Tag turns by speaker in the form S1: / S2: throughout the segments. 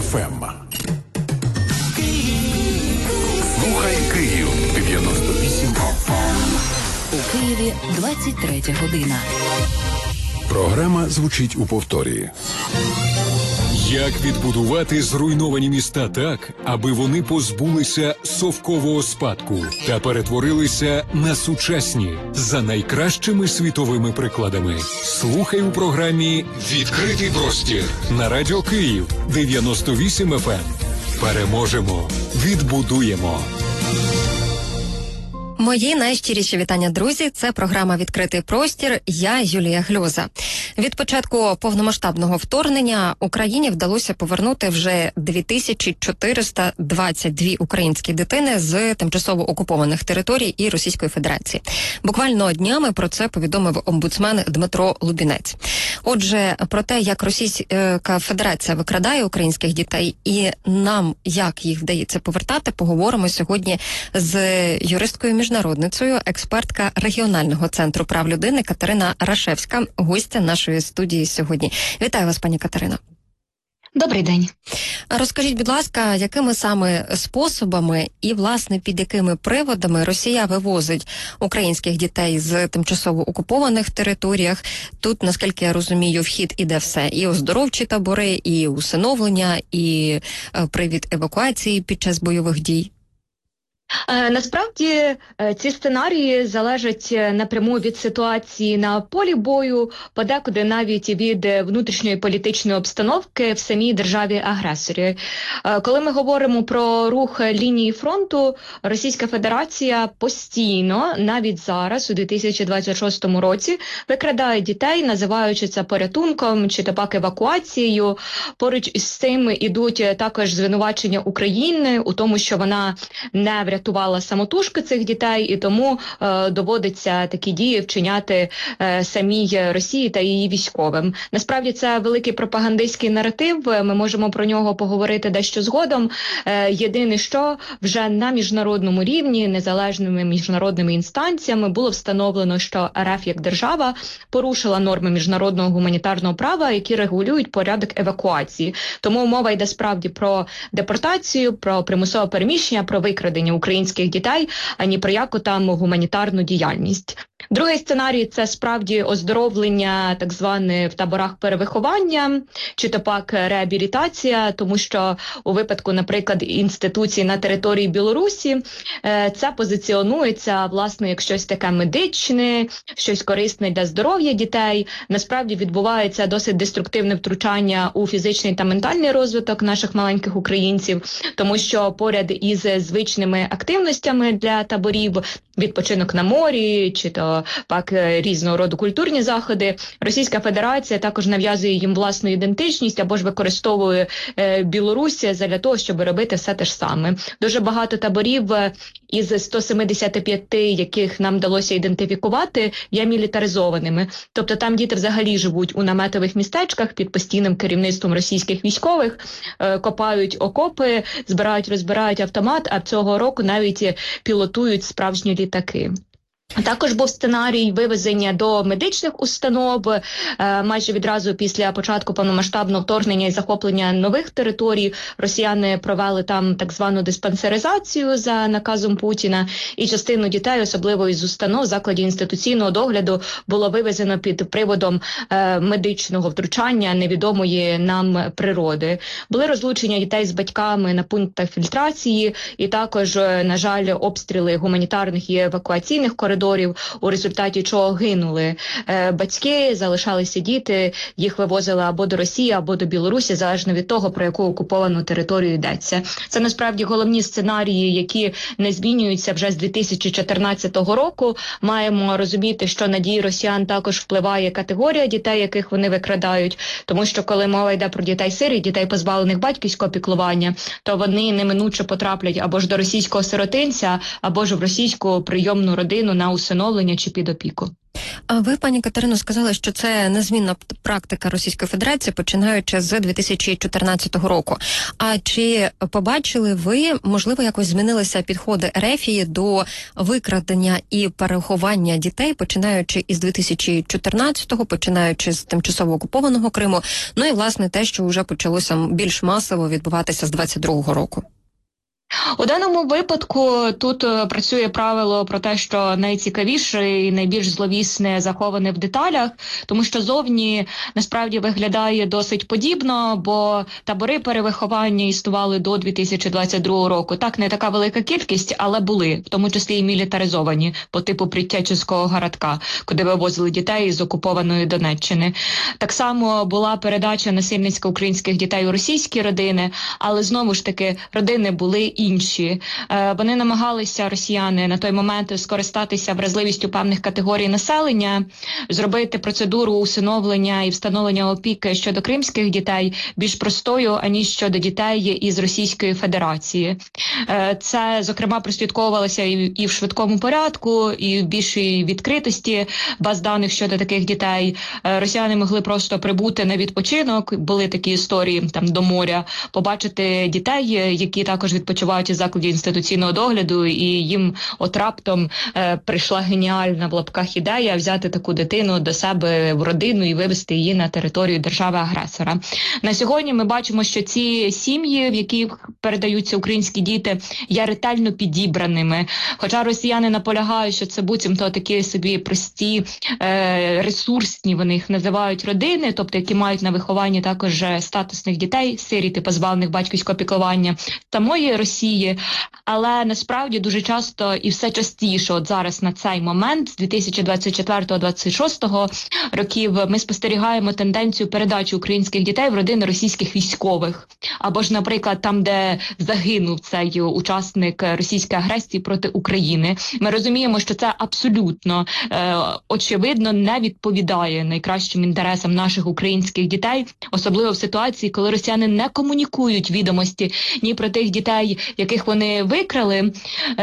S1: ФМ. Слухай Київ 98 FM.
S2: У Києві 23 година.
S1: Програма звучить у повторі.
S3: Як відбудувати зруйновані міста так, аби вони позбулися совкового спадку та перетворилися на сучасні за найкращими світовими прикладами? Слухай у програмі «Відкритий простір» на Радіо Київ 98 FM. Переможемо, відбудуємо.
S4: Мої найщиріші вітання, друзі. Це програма «Відкритий простір». Я Юлія Гльоза. Від початку повномасштабного вторгнення Україні вдалося повернути вже 2422 українські дитини з тимчасово окупованих територій і Російської Федерації. Буквально днями про це повідомив омбудсмен Дмитро Лубінець. Отже, про те, як Російська Федерація викрадає українських дітей і нам, як їх вдається повертати, поговоримо сьогодні з юристкою міжнародницею, експертка регіонального центру прав людини Катерина Рашевська, гостя нашої студії сьогодні. Вітаю вас, пані Катерина.
S5: Добрий день.
S4: Розкажіть, будь ласка, якими саме способами і, власне, під якими приводами Росія вивозить українських дітей з тимчасово окупованих територіях? Тут, наскільки я розумію, вхід іде все. І оздоровчі табори, і усиновлення, і привід евакуації під час бойових дій.
S5: Насправді ці сценарії залежать напряму від ситуації на полі бою, подекуди навіть від внутрішньої політичної обстановки в самій державі-агресорі. Коли ми говоримо про рух лінії фронту, Російська Федерація постійно, навіть зараз, у 2026 році, викрадає дітей, називаючи це порятунком чи пак евакуацією. Поруч із цим ідуть також звинувачення України у тому, що вона не врятувала самотужки цих дітей, і тому доводиться такі дії вчиняти самій Росії та її військовим. Насправді це великий пропагандистський наратив, ми можемо про нього поговорити дещо згодом. Єдине, що вже на міжнародному рівні, незалежними міжнародними інстанціями було встановлено, що РФ як держава порушила норми міжнародного гуманітарного права, які регулюють порядок евакуації. Тому мова йде справді про депортацію, про примусове переміщення, про викрадення українських дітей, а ні про яку там гуманітарну діяльність. Другий сценарій – це справді оздоровлення, так зване в таборах перевиховання, чи то пак реабілітація, тому що у випадку, наприклад, інституцій на території Білорусі, це позиціонується, власне, як щось таке медичне, щось корисне для здоров'я дітей. Насправді відбувається досить деструктивне втручання у фізичний та ментальний розвиток наших маленьких українців, тому що поряд із звичними активностями для таборів, відпочинок на морі, чи то пак різного роду культурні заходи, Російська Федерація також нав'язує їм власну ідентичність або ж використовує Білорусь для того, щоб робити все те ж саме. Дуже багато таборів із 175, яких нам вдалося ідентифікувати, є мілітаризованими. Тобто там діти взагалі живуть у наметових містечках під постійним керівництвом російських військових, копають окопи, розбирають автомат, а цього року навіть пілотують справжні літаки. Також був сценарій вивезення до медичних установ. Майже відразу після початку повномасштабного вторгнення і захоплення нових територій росіяни провели там так звану диспансеризацію за наказом Путіна. І частину дітей, особливо із установ, закладів інституційного догляду, було вивезено під приводом медичного втручання невідомої нам природи. Були розлучення дітей з батьками на пунктах фільтрації і також, на жаль, обстріли гуманітарних і евакуаційних коридорів, у результаті чого гинули батьки, залишалися діти, їх вивозили або до Росії, або до Білорусі, залежно від того, про яку окуповану територію йдеться. Це насправді головні сценарії, які не змінюються вже з 2014 року. Маємо розуміти, що на дії росіян також впливає категорія дітей, яких вони викрадають, тому що коли мова йде про дітей-сиріт, дітей позбавлених батьківського піклування, то вони неминуче потраплять або ж до російського сиротинця, або ж в російську прийомну родину на на усиновлення чи під опіку.
S4: А ви, пані Катерино, сказали, що це незмінна практика Російської Федерації, починаючи з 2014 року. А чи побачили ви, можливо, якось змінилися підходи Ерефії до викрадення і переховання дітей, починаючи із 2014-го, починаючи з тимчасово окупованого Криму, ну і, власне, те, що вже почалося більш масово відбуватися з 22-го року?
S5: У даному випадку тут працює правило про те, що найцікавіше і найбільш зловісне заховане в деталях, тому що зовні насправді виглядає досить подібно, бо табори перевиховання існували до 2022 року. Так, не така велика кількість, але були, в тому числі і мілітаризовані, по типу Притячівського городка, куди вивозили дітей з окупованої Донеччини. Так само була передача насильницька українських дітей у російські родини, але знову ж таки родини були інші. Вони намагалися, росіяни, на той момент скористатися вразливістю певних категорій населення, зробити процедуру усиновлення і встановлення опіки щодо кримських дітей більш простою, аніж щодо дітей із Російської Федерації. Це, зокрема, прослідковувалося і в швидкому порядку, і в більшій відкритості баз даних щодо таких дітей. Росіяни могли просто прибути на відпочинок, були такі історії там до моря, побачити дітей, які також відпочивають із закладів інституційного догляду, і їм от раптом прийшла геніальна в лапках ідея взяти таку дитину до себе в родину і вивезти її на територію держави-агресора. На сьогодні ми бачимо, що ці сім'ї, в яких передаються українські діти, є ретельно підібраними. Хоча росіяни наполягають, що це буцімто такі собі прості, ресурсні, вони їх називають родини, тобто які мають на вихованні також статусних дітей, сиріти, позбавлених батьківського піклування, самої Росії, але насправді дуже часто і все частіше, от зараз на цей момент, з 2024-2026 років, ми спостерігаємо тенденцію передачі українських дітей в родини російських військових. Або ж, наприклад, там, де загинув цей учасник російської агресії проти України. Ми розуміємо, що це абсолютно, очевидно, не відповідає найкращим інтересам наших українських дітей, особливо в ситуації, коли росіяни не комунікують відомості ні про тих дітей, яких вони викрали,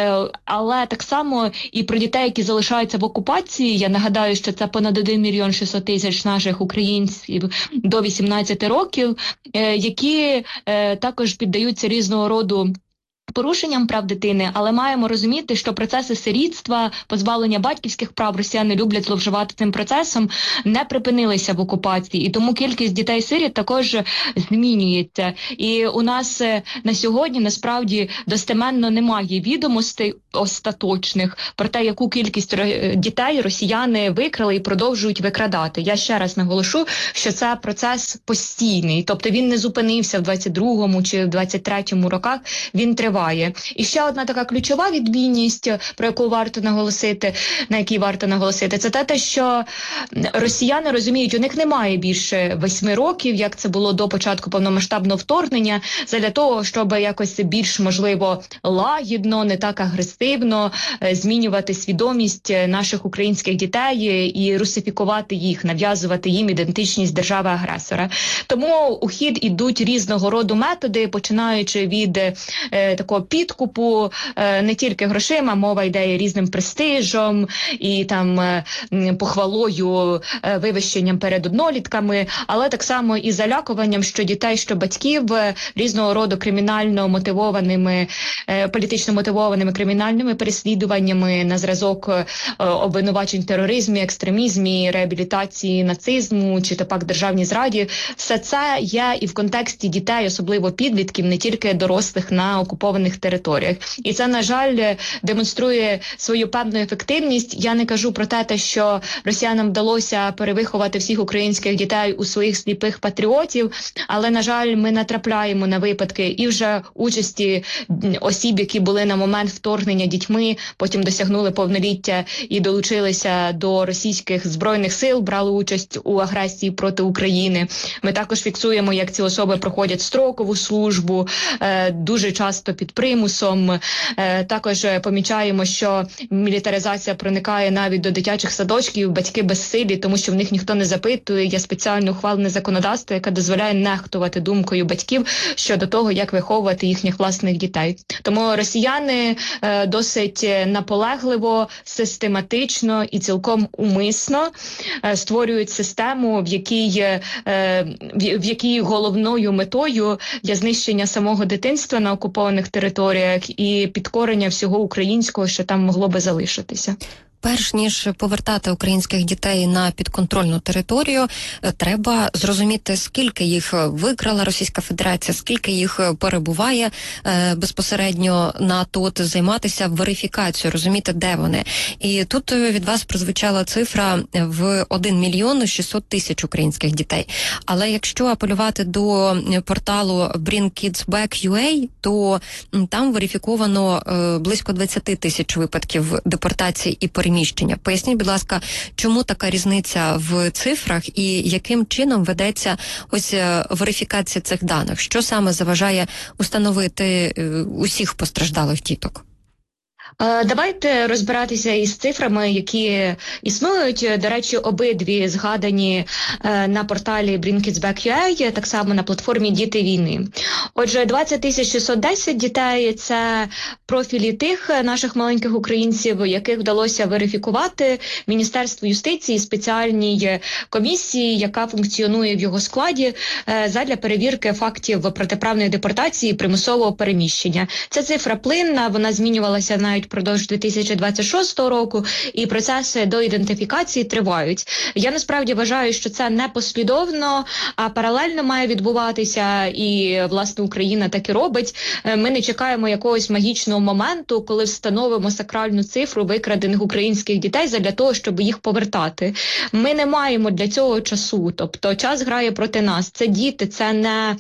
S5: але так само і про дітей, які залишаються в окупації. Я нагадаю, що це понад 1 мільйон 600 тисяч наших українців до 18 років, які також піддаються різного роду порушенням прав дитини, але маємо розуміти, що процеси сирітства, позбавлення батьківських прав, росіяни люблять зловживати цим процесом, не припинилися в окупації. І тому кількість дітей-сиріт також змінюється. І у нас на сьогодні, насправді, достеменно немає відомостей остаточних про те, яку кількість дітей росіяни викрали і продовжують викрадати. Я ще раз наголошу, що це процес постійний. Тобто він не зупинився в 22-му чи в 23-му роках, він триває. І ще одна така ключова відмінність, про яку варто наголосити, на якій варто наголосити, це те, що росіяни розуміють, у них немає більше 8 років, як це було до початку повномасштабного вторгнення, задля того, щоб якось більш, можливо, лагідно, не так агресивно змінювати свідомість наших українських дітей і русифікувати їх, нав'язувати їм ідентичність держави-агресора. Тому у хід ідуть різного роду методи, починаючи від такого підкупу, не тільки грошима, мова йде і різним престижем, і там похвалою, вивищенням перед однолітками, але так само і залякуванням, що дітей, що батьків різного роду кримінально мотивованими, політично мотивованими кримінальними переслідуваннями на зразок обвинувачень тероризмі, екстремізмі, реабілітації нацизму чи то пак державній зраді. Все це є і в контексті дітей, особливо підлітків, не тільки дорослих на окупованих територіях. І це, на жаль, демонструє свою певну ефективність. Я не кажу про те, що росіянам вдалося перевиховати всіх українських дітей у своїх сліпих патріотів, але, на жаль, ми натрапляємо на випадки і вже участі осіб, які були на момент вторгнення дітьми, потім досягнули повноліття і долучилися до російських збройних сил, брали участь у агресії проти України. Ми також фіксуємо, як ці особи проходять строкову службу, дуже часто під під примусом. Також помічаємо, що мілітаризація проникає навіть до дитячих садочків, батьки безсилі, тому що в них ніхто не запитує. Є спеціально ухвалене законодавство, яке дозволяє нехтувати думкою батьків щодо того, як виховувати їхніх власних дітей. Тому росіяни досить наполегливо, систематично і цілком умисно створюють систему, в якій головною метою є знищення самого дитинства на окупованих територіях і підкорення всього українського, що там могло би залишитися.
S4: Перш ніж повертати українських дітей на підконтрольну територію, треба зрозуміти, скільки їх викрала Російська Федерація, скільки їх перебуває безпосередньо на тут, займатися верифікацією, розуміти, де вони. І тут від вас прозвучала цифра в 1 мільйон 600 тисяч українських дітей. Але якщо апелювати до порталу BringKidsBack.ua, то там верифіковано близько 20 тисяч випадків депортації і переміщення. Поясніть, будь ласка, чому така різниця в цифрах і яким чином ведеться ось верифікація цих даних? Що саме заважає установити усіх постраждалих діток?
S5: Давайте розбиратися із цифрами, які існують. До речі, обидві згадані на порталі BringKidsBack.ua, так само на платформі «Діти війни». Отже, 20 610 дітей – це профілі тих наших маленьких українців, яких вдалося верифікувати Міністерство юстиції, спеціальній комісії, яка функціонує в його складі задля перевірки фактів протиправної депортації і примусового переміщення. Ця цифра плинна, вона змінювалася навіть впродовж 2026 року, і процеси до ідентифікації тривають. Я насправді вважаю, що це не послідовно, а паралельно має відбуватися, і, власне, Україна так і робить. Ми не чекаємо якогось магічного моменту, коли встановимо сакральну цифру викрадених українських дітей задля того, щоб їх повертати. Ми не маємо для цього часу, тобто час грає проти нас. Це діти, це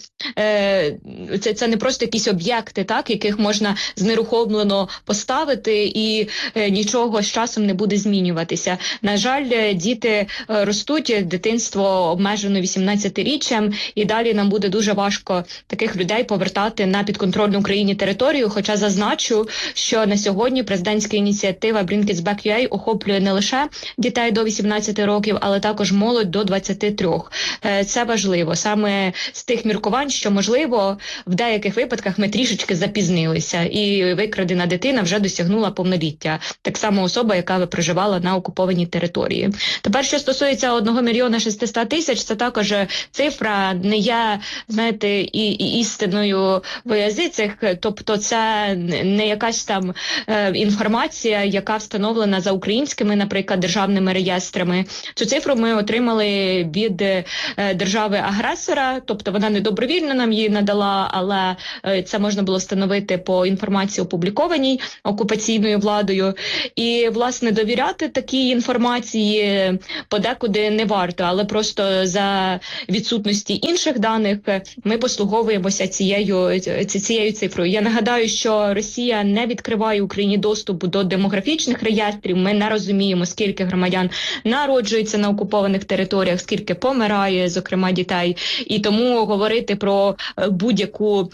S5: не просто якісь об'єкти, так, яких можна знерухомлено поставити, і нічого з часом не буде змінюватися. На жаль, діти ростуть, дитинство обмежено 18-річчям, і далі нам буде дуже важко таких людей повертати на підконтрольну Україні територію, хоча зазначу, що на сьогодні президентська ініціатива BringKidsBack.ua охоплює не лише дітей до 18 років, але також молодь до 23. Це важливо, саме з тих міркувань, що, можливо, в деяких випадках ми трішечки запізнилися, і викрадена дитина вже досягнула повноліття. Так само особа, яка проживала на окупованій території. Тепер, що стосується 1 мільйона 600 тисяч, це також цифра не є, знаєте, і істиною в язицях, тобто це не якась там інформація, яка встановлена за українськими, наприклад, державними реєстрами. Цю цифру ми отримали від держави-агресора, тобто вона не добровільно нам її надала, але це можна було встановити по інформації опублікованій окупаційною владою. І, власне, довіряти такій інформації подекуди не варто, але просто за відсутності інших даних ми послуговуємося цією цифрою. Я нагадаю, що Росія не відкриває Україні доступу до демографічних реєстрів. Ми не розуміємо, скільки громадян народжується на окупованих територіях, скільки помирає, зокрема, дітей. І тому говорити про будь-яку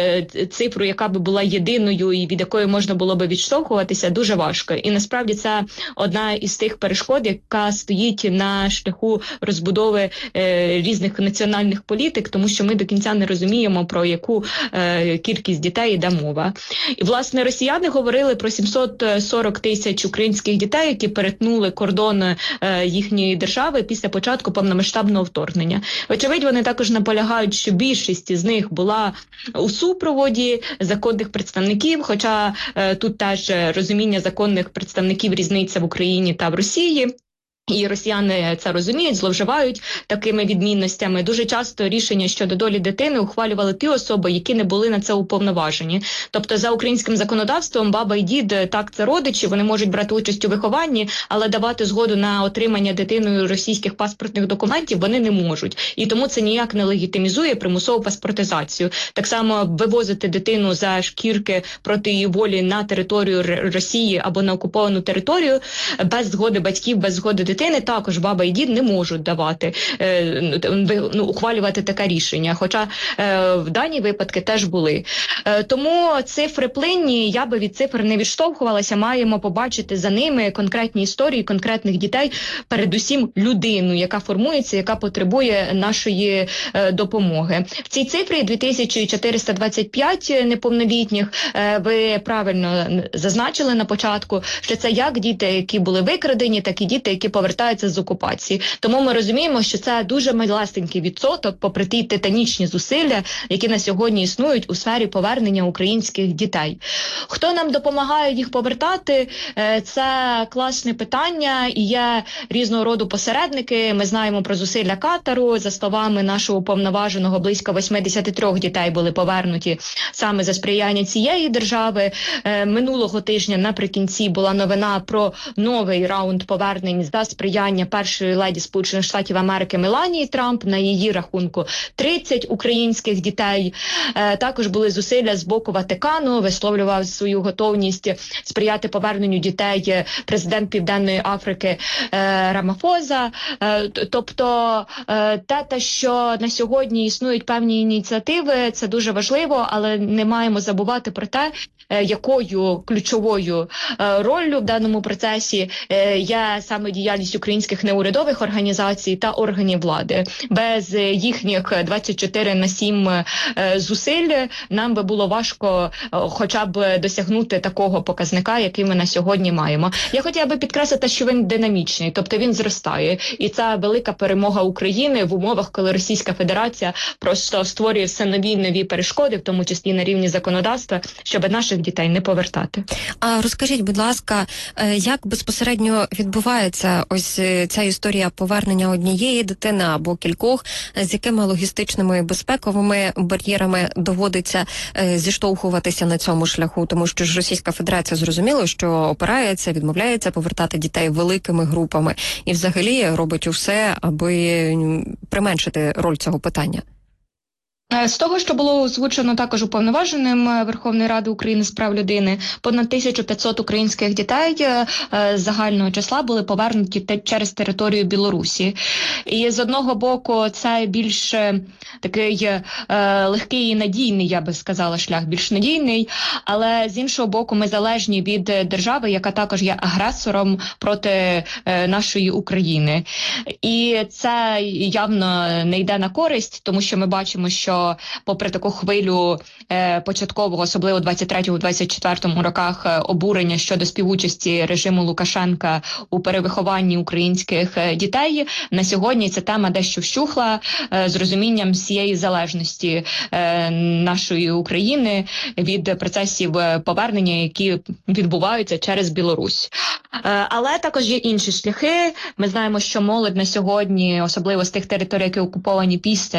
S5: цифру, яка би була єдиною і від якої можна було би відштовхуватися, дуже важко. І насправді це одна із тих перешкод, яка стоїть на шляху розбудови різних національних політик, тому що ми до кінця не розуміємо, про яку кількість дітей йде мова. І, власне, росіяни говорили про 740 тисяч українських дітей, які перетнули кордон їхньої держави після початку повномасштабного вторгнення. Вочевидь, вони також наполягають, що більшість з них була у супроводі законних представників, хоча тут теж розуміння законних представників різниця в Україні та в Росії. І росіяни це розуміють, зловживають такими відмінностями. Дуже часто рішення щодо долі дитини ухвалювали ті особи, які не були на це уповноважені. Тобто за українським законодавством баба і дід, так, це родичі, вони можуть брати участь у вихованні, але давати згоду на отримання дитиною російських паспортних документів вони не можуть. І тому це ніяк не легітимізує примусову паспортизацію. Так само вивозити дитину за шкірки проти її волі на територію Росії або на окуповану територію без згоди батьків, без згоди дитини дитини, також баба і дід не можуть давати, ухвалювати таке рішення, хоча в дані випадки теж були. Тому цифри плинні, я би від цифр не відштовхувалася, маємо побачити за ними конкретні історії, конкретних дітей, передусім людину, яка формується, яка потребує нашої допомоги. В цій цифрі 2425 неповнолітніх, ви правильно зазначили на початку, що це як діти, які були викрадені, так і діти, які повертаються з окупації. Тому ми розуміємо, що це дуже малесенький відсоток, попри ті титанічні зусилля, які на сьогодні існують у сфері повернення українських дітей. Хто нам допомагає їх повертати? Це класне питання, і є різного роду посередники. Ми знаємо про зусилля Катару. За словами нашого уповноваженого, близько 83 дітей були повернуті саме за сприяння цієї держави. Минулого тижня наприкінці була новина про новий раунд повернень за сприяння першої леді Сполучених Штатів Америки Меланії Трамп. На її рахунку 30 українських дітей. Також були зусилля з боку Ватикану, висловлював свою готовність сприяти поверненню дітей президент Південної Африки Рамафоза. Тобто те, що на сьогодні існують певні ініціативи, це дуже важливо, але не маємо забувати про те, якою ключовою роллю в даному процесі є саме діяльність українських неурядових організацій та органів влади. Без їхніх 24/7 зусиль нам би було важко хоча б досягнути такого показника, який ми на сьогодні маємо. Я хотіла би підкреслити, що він динамічний, тобто він зростає. І це велика перемога України в умовах, коли Російська Федерація просто створює все нові і нові перешкоди, в тому числі на рівні законодавства, щоб наших дітей не повертати.
S4: А розкажіть, будь ласка, як безпосередньо відбувається ось ця історія повернення однієї дитини або кількох, з якими логістичними і безпековими бар'єрами доводиться зіштовхуватися на цьому шляху? Тому що ж Російська Федерація зрозуміло, що опирається, відмовляється повертати дітей великими групами і взагалі робить усе, аби применшити роль цього питання.
S5: З того, що було озвучено також уповноваженим Верховної Ради України з прав людини, понад 1500 українських дітей загального числа були повернуті через територію Білорусі. І з одного боку це більш такий легкий і надійний, я би сказала, шлях, більш надійний, але з іншого боку ми залежні від держави, яка також є агресором проти нашої України. І це явно не йде на користь, тому що ми бачимо, що попри таку хвилю початкового, особливо 23-24 роках, обурення щодо співучасті режиму Лукашенка у перевихованні українських дітей, на сьогодні ця тема дещо вщухла з розумінням всієї залежності нашої України від процесів повернення, які відбуваються через Білорусь. Але також є інші шляхи. Ми знаємо, що молодь на сьогодні, особливо з тих територій, які окуповані після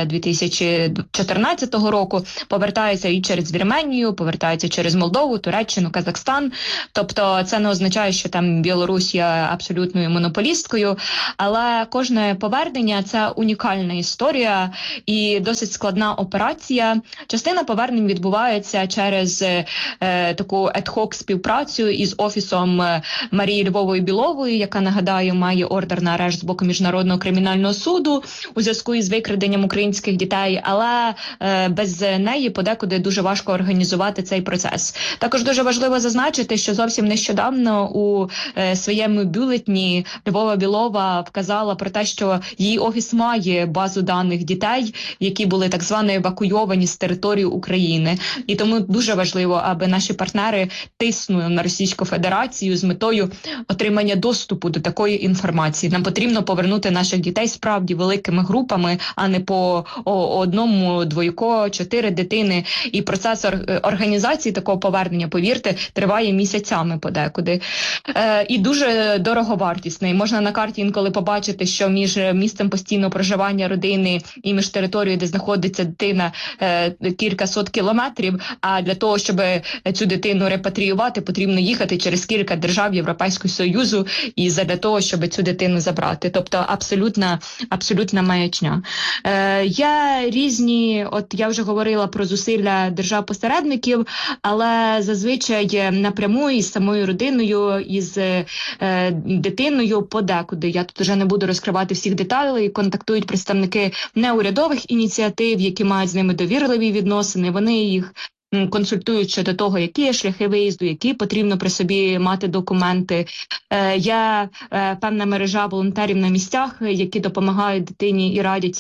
S5: 2014 року, повертаються і через Вірменію, повертаються через Молдову, Туреччину, Казахстан. Тобто це не означає, що там Білорусь є абсолютною монополісткою, але кожне повернення – це унікальна історія і досить складна операція. Частина повернень відбувається через таку ad-hoc співпрацю із Офісом Марії Львової-Білової, яка, нагадаю, має ордер на арешт з боку Міжнародного кримінального суду у зв'язку із викраденням українських дітей, але без неї подекуди дуже важко організувати цей процес. Також дуже важливо зазначити, що зовсім нещодавно у своєму бюлетні Львова-Білова вказала про те, що її офіс має базу даних дітей, які були так звано евакуйовані з території України. І тому дуже важливо, аби наші партнери тиснули на Російську Федерацію з метою отримання доступу до такої інформації. Нам потрібно повернути наших дітей справді великими групами, а не по одному, двойко, 4 дитини. І процес організації такого повернення, повірте, триває місяцями подекуди. І дуже дороговартісний. Можна на карті інколи побачити, що між місцем постійного проживання родини і між територією, де знаходиться дитина, кілька сот кілометрів, а для того, щоб цю дитину репатріювати, потрібно їхати через кілька держав Європейського Союзу і для того, щоб цю дитину забрати. Тобто абсолютна маячня. Є різні сьогодні, от я вже говорила про зусилля держав-посередників, але зазвичай напряму із самою родиною, із дитиною подекуди. Я тут вже не буду розкривати всіх деталей. Контактують представники неурядових ініціатив, які мають з ними довірливі відносини. Вони їх консультують щодо того, які є шляхи виїзду, які потрібно при собі мати документи. Є певна мережа волонтерів на місцях, які допомагають дитині і радять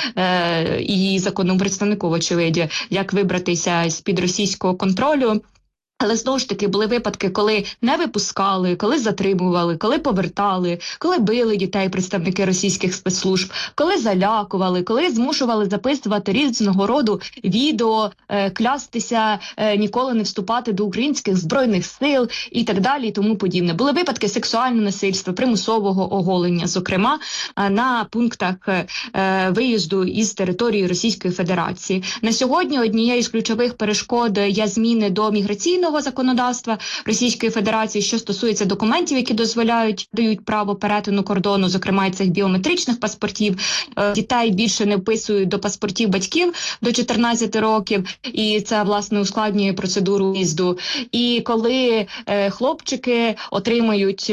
S5: її законному представнику, очевидно, як вибратися з-під російського контролю. Але, знову ж таки, були випадки, коли не випускали, коли затримували, коли повертали, коли били дітей представники російських спецслужб, коли залякували, коли змушували записувати різного роду відео, клястися, ніколи не вступати до українських збройних сил і так далі, і тому подібне. Були випадки сексуального насильства, примусового оголення, зокрема, на пунктах виїзду із території Російської Федерації. На сьогодні однією з ключових перешкод є зміни до міграційного законодавства Російської Федерації, що стосується документів, які дають право перетину кордону, зокрема цих біометричних паспортів. Дітей більше не вписують до паспортів батьків до 14 років, і це, власне, ускладнює процедуру в'їзду. І коли хлопчики отримають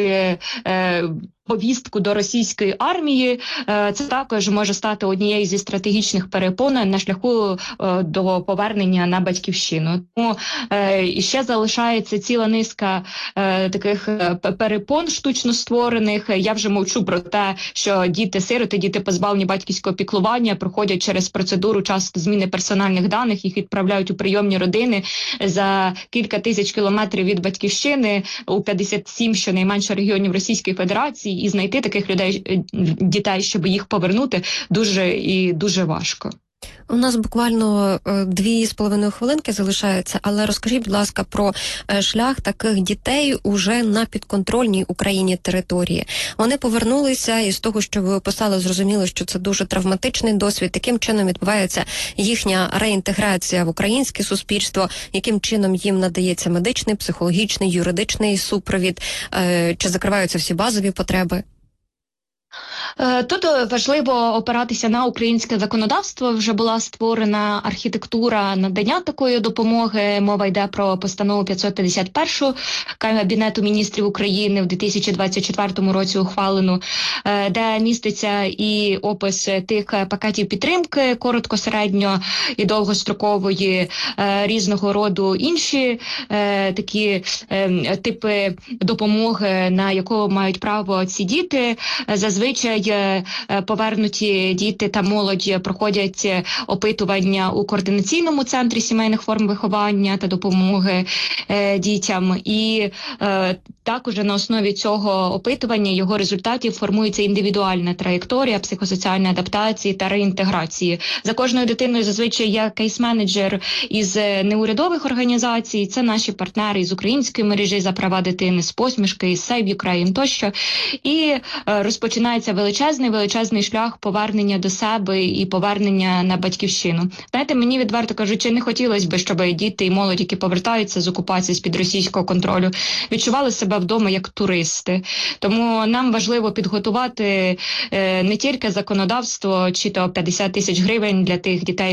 S5: повістку до російської армії, це також може стати однією зі стратегічних перепон на шляху до повернення на батьківщину. Тому ще залишається ціла низка таких перепон штучно створених. Я вже мовчу про те, що діти-сироти, діти позбавлені батьківського піклування, проходять через процедуру часто зміни персональних даних, їх відправляють у прийомні родини за кілька тисяч кілометрів від батьківщини у 57 щонайменше регіонів Російської Федерації, і знайти таких дітей, щоб їх повернути, дуже важко.
S4: У нас буквально 2,5 хвилинки залишається, але розкажіть, будь ласка, про шлях таких дітей уже на підконтрольній Україні території. Вони повернулися, і з того, що ви описали, зрозуміло, що це дуже травматичний досвід. Яким чином відбувається їхня реінтеграція в українське суспільство, яким чином їм надається медичний, психологічний, юридичний супровід, чи закриваються всі базові потреби?
S5: Тут важливо опиратися на українське законодавство. Вже була створена архітектура надання такої допомоги. Мова йде про постанову 551 Кабінету міністрів України в 2024 році ухвалену, де міститься і опис тих пакетів підтримки коротко, середньо і довгострокової, різного роду інші такі типи допомоги, на яку мають право ці діти. Зазвичай повернуті діти та молодь проходять опитування у координаційному центрі сімейних форм виховання та допомоги дітям. І також на основі цього опитування, його результатів, формується індивідуальна траєкторія психосоціальної адаптації та реінтеграції. За кожною дитиною зазвичай є кейс-менеджер із неурядових організацій, це наші партнери із української мережі за права дитини, з Посмішки, із Save Ukraine тощо. І розпочинається величезний шлях повернення до себе і повернення на батьківщину. Знаєте, мені, відверто кажучи, не хотілося б, щоб діти і молодь, які повертаються з окупації, з-під російського контролю, відчували себе вдома як туристи. Тому нам важливо підготувати не тільки законодавство, чи то 50 тисяч гривень для тих дітей,